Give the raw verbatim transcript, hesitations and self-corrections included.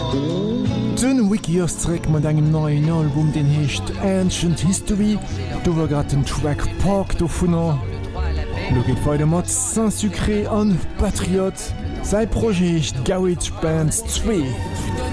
Den Wikiosreck mat engem neuen Album den hecht Ancient History, do war grad den Track Park do vunner. Lo geht feide mat Saint-Sucré an Patriot, sei Projekt Garage Bands zwei.